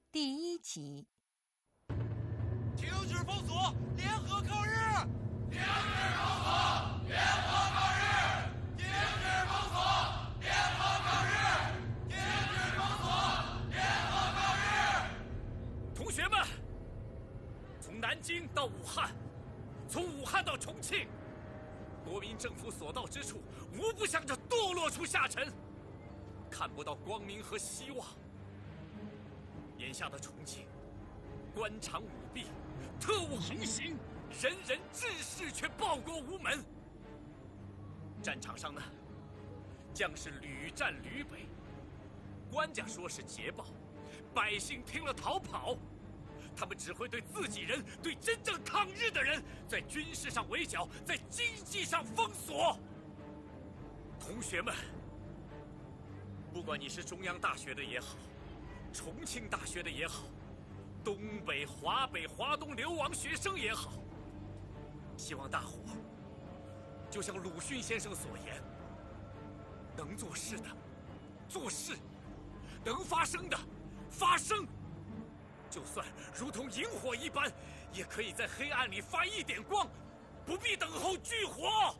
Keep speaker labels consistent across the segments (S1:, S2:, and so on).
S1: 第1集。
S2: 停止封锁，联合抗日！
S3: 停止封锁，联合抗日！停止封锁，联合抗日！停止封锁，联合抗日！
S4: 同学们，从南京到武汉，从武汉到重庆，国民政府所到之处，无不向着堕落处下沉，看不到光明和希望。眼下的重庆，官场舞弊，特务横行，人人志士却报国无门。战场上呢，将士屡战屡北，官家说是捷报，百姓听了逃跑。他们只会对自己人、对真正抗日的人，在军事上围剿，在经济上封锁。同学们，不管你是中央大学的也好，重庆大学的也好，东北、华北、华东流亡学生也好，希望大伙就像鲁迅先生所言，能做事的做事，能发声的发声。就算如同萤火一般，也可以在黑暗里发一点光，不必等候炬火。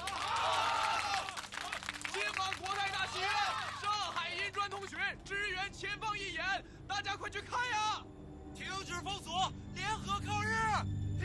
S2: 解放国泰大戏院，上海银砖同学支援前方义演，大家快去看呀！停止封锁，联合抗日！